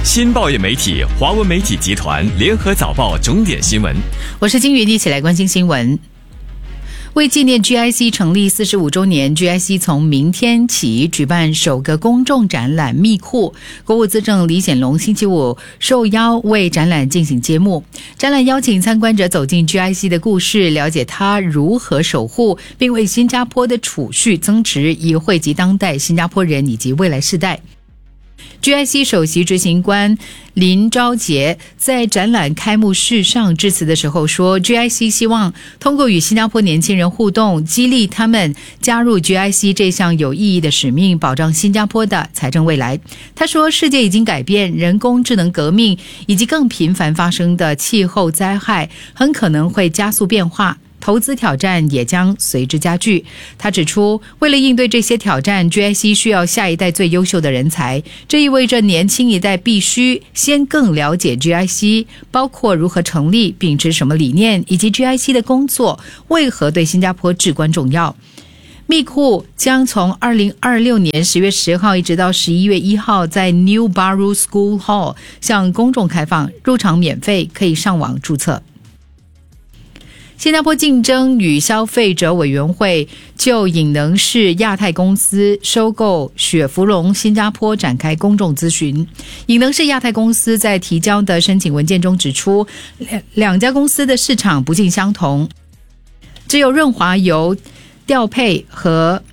新报业媒体华文媒体集团联合早报重点新闻。 我是金鱼，一起来关心新闻。为纪念 GIC 成立45周年， GIC 从明天起举办首个公众展览密库，国务资政李显龙星期五受邀为展览进行揭幕。展览邀请参观者走进 GIC 的故事，了解它如何守护并为新加坡的储蓄增值，以惠及当代新加坡人以及未来世代。GIC 首席执行官林昭杰在展览开幕式上致辞的时候说， GIC 希望通过与新加坡年轻人互动，激励他们加入 GIC 这项有意义的使命，保障新加坡的财政未来。他说，世界已经改变，人工智能革命以及更频繁发生的气候灾害很可能会加速变化，投资挑战也将随之加剧。他指出，为了应对这些挑战， GIC 需要下一代最优秀的人才，这意味着年轻一代必须先更了解 GIC， 包括如何成立、秉持什么理念，以及 GIC 的工作为何对新加坡至关重要。密库将从2026年10月10号一直到11月1号在 New Baru School Hall 向公众开放，入场免费，可以上网注册。新加坡竞争与消费者委员会就引能氏亚太公司收购雪佛龙新加坡展开公众咨询。引能氏亚太公司在提交的申请文件中指出，两家公司的市场不尽相同，只有润滑油调配和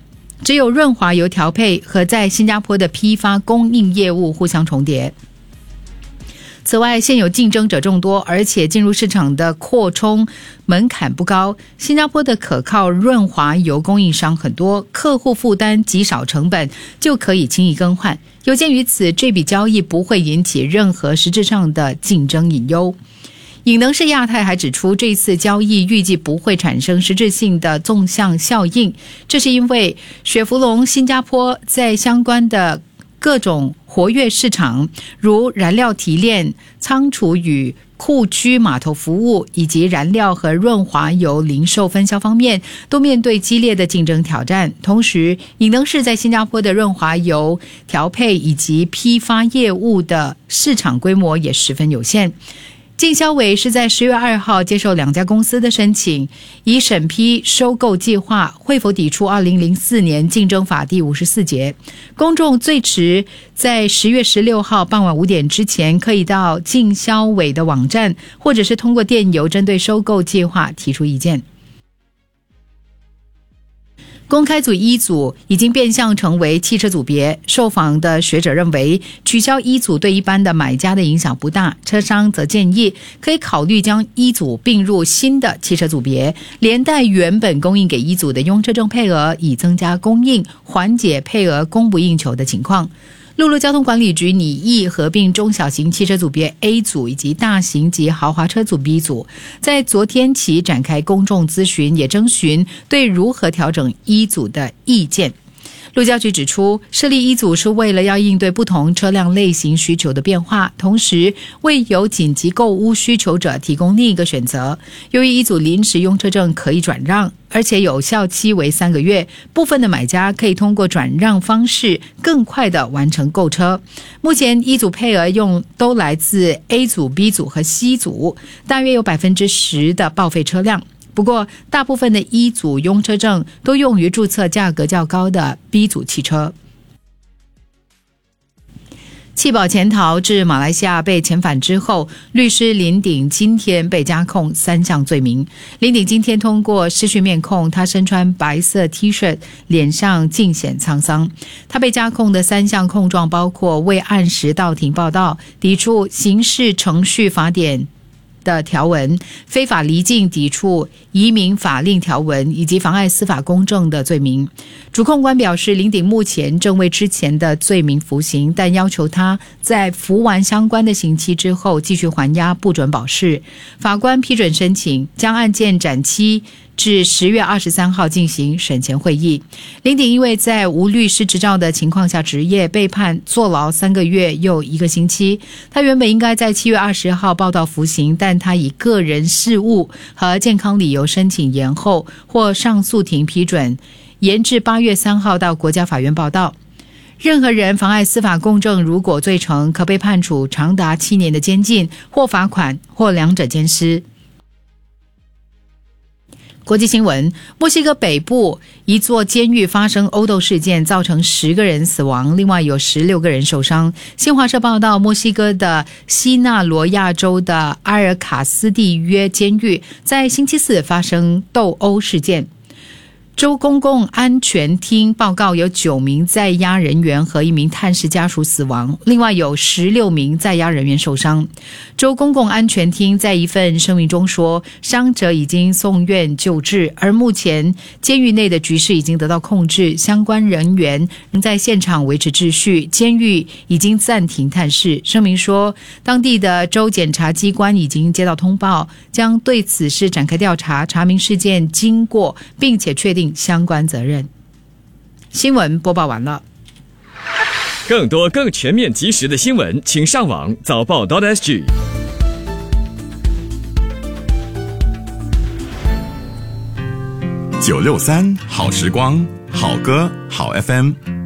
在新加坡的批发供应业务互相重叠。此外，现有竞争者众多，而且进入市场的扩充门槛不高。新加坡的可靠润滑油供应商很多，客户负担极少成本就可以轻易更换。有鉴于此，这笔交易不会引起任何实质上的竞争隐忧。引能氏亚太还指出，这次交易预计不会产生实质性的纵向效应，这是因为雪佛龙新加坡在相关的各种活跃市场，如燃料提炼、仓储与库区码头服务以及燃料和润滑油零售分销方面，都面对激烈的竞争挑战。同时，引能氏在新加坡的润滑油调配以及批发业务的市场规模也十分有限。竞销委是在10月2号接受两家公司的申请，以审批收购计划会否抵触2004年竞争法第54节。公众最迟在10月16号傍晚5点之前，可以到竞销委的网站，或者是通过电邮针对收购计划提出意见。公开组一组已经变相成为汽车组别，受访的学者认为，取消一组对一般的买家的影响不大，车商则建议可以考虑将一组并入新的汽车组别，连带原本供应给一组的用车证配额，以增加供应，缓解配额供不应求的情况。陆路交通管理局拟议合并中小型汽车组别 A 组以及大型及豪华车组 B 组，在昨天起展开公众咨询，也征询对如何调整一组的意见。路交局指出，设立一组是为了要应对不同车辆类型需求的变化，同时为有紧急购物需求者提供另一个选择。由于一组临时用车证可以转让，而且有效期为3个月，部分的买家可以通过转让方式更快地完成购车。目前一组配额都来自 A 组、B 组和 C 组，大约有 10% 的报废车辆。不过，大部分的一组用车证都用于注册价格较高的 B 组汽车。弃保潜逃至马来西亚被遣返之后，律师林鼎今天被加控3项罪名。林鼎今天通过视讯面控，他身穿白色 T 恤，脸上尽显沧桑。他被加控的3项控状包括未按时到庭报到、抵触刑事程序法典的条文、非法离境、抵触移民法令条文以及妨碍司法公正的罪名。主控官表示，林鼎目前正为之前的罪名服刑，但要求他在服完相关的刑期之后继续还押，不准保释。法官批准申请，将案件展期至10月23号进行审前会议。林鼎因为在无律师执照的情况下执业，被判坐牢3个月又1个星期。他原本应该在7月20号报到服刑，但他以个人事务和健康理由申请延后，或上诉庭批准，延至8月3号到国家法院报到。 任何人妨碍司法公正，如果罪成，可被判处长达7年的监禁，或罚款，或两者兼施。国际新闻：墨西哥北部一座监狱发生殴斗事件，造成10个人死亡，另外有16个人受伤。新华社报道，墨西哥的西纳罗亚州的阿尔卡斯蒂约监狱在星期4发生斗殴事件。州公共安全厅报告有9名在押人员和1名探视家属死亡，另外有16名在押人员受伤。州公共安全厅在一份声明中说，伤者已经送院救治，而目前监狱内的局势已经得到控制，相关人员仍在现场维持秩序，监狱已经暂停探视。声明说，当地的州检察机关已经接到通报，将对此事展开调查，查明事件经过，并且确定相关责任。新闻播报完了。 更多更全面及时的新闻，请上网早报.sg。 963好时光，好歌好 FM。